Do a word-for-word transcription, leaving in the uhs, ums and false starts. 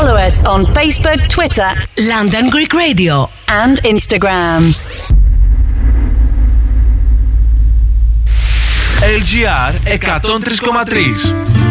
Follow us on Facebook, Twitter, London Greek Radio and Instagram. ελ τζι αρ εκατόν τρία κόμμα τρία